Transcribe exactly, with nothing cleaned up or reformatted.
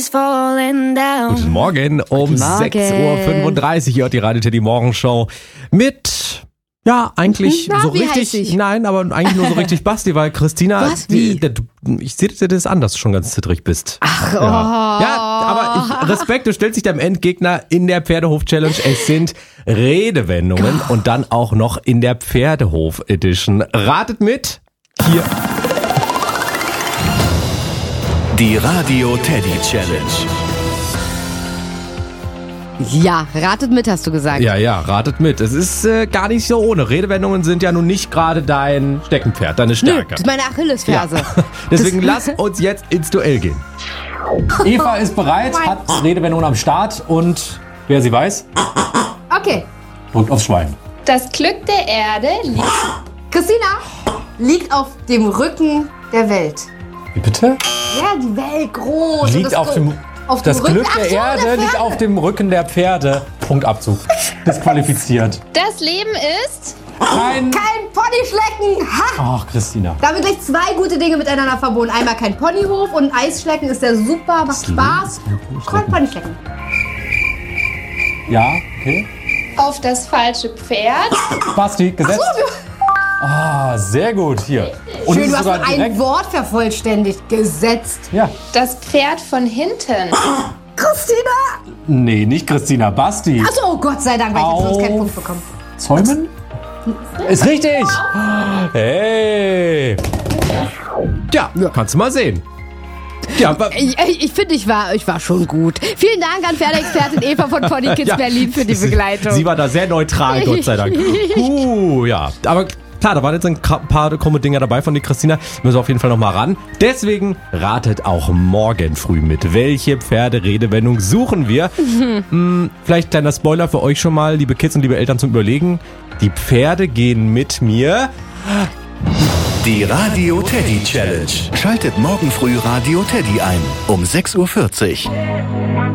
is falling down. Guten Morgen um Guten Morgen. sechs Uhr fünfunddreißig. Ihr hört die Radio Teddy Morgenshow mit, ja, eigentlich Na, so wie richtig, heiß ich? nein, aber eigentlich nur so richtig Basti, weil Christina, Was? Wie? Die, der, du- ich sehe dir das an, dass du schon ganz zittrig bist. Ach, Ja, oh. ja, aber ich, Respekt, du stellst dich deinem Endgegner in der Pferdehof-Challenge. Es sind Redewendungen und dann auch noch in der Pferdehof-Edition. Ratet mit, hier. Die Radio Teddy Challenge. Ja, ratet mit, hast du gesagt. Ja, ja, ratet mit. Es ist äh, gar nicht so ohne. Redewendungen sind ja nun nicht gerade dein Steckenpferd, deine Nö, Stärke. das ist meine Achillesferse. Deswegen lass uns jetzt ins Duell gehen. Eva ist bereit, hat Redewendungen am Start und wer sie weiß, Okay. drückt aufs Schwein. Das Glück der Erde liegt. Christina liegt auf dem Rücken der Welt. Wie bitte? Ja, die Welt groß. und Liegt das, auf dem, auf dem das Rücken- Glück Ach der so, Erde der liegt Pferde. auf dem Rücken der Pferde. Punktabzug. Disqualifiziert. Das Leben ist. Kein... Kein Ponyschlecken. Ha! Ach, Christina. Da haben wir gleich zwei gute Dinge miteinander verbunden. Einmal kein Ponyhof und Eisschlecken ist ja super, macht Spaß. Kein Ponyschlecken. Ja, okay. Auf das falsche Pferd. Basti, gesetzt. Ah, sehr gut. Hier. Und Schön, es du ist hast sogar nur ein direkt... Wort vervollständigt. Gesetzt. Ja. Das Pferd von hinten. Christina! Nee, nicht Christina. Basti. Achso, oh Gott sei Dank, weil ich jetzt sonst keinen Auf- Punkt bekommen. Zäumen? Ist richtig. Hey. Ja, kannst du mal sehen. Ja, aber Ich, ich, ich finde, ich war, ich war schon gut. Vielen Dank an Pferdeexpertin Eva von Pony Kids ja, Berlin für die sie- Begleitung. Sie war da sehr neutral, Gott sei Dank. Uh, ja. Aber klar, da waren jetzt ein ka- paar krumme Dinger dabei von der Christina. Müssen wir auf jeden Fall noch mal ran. Deswegen ratet auch morgen früh mit. Welche Pferderedewendung suchen wir? Hm, vielleicht kleiner Spoiler für euch schon mal, liebe Kids und liebe Eltern zum Überlegen. Die Pferde gehen mit mir. Die Radio Teddy Challenge. Schaltet morgen früh Radio Teddy ein um sechs Uhr vierzig.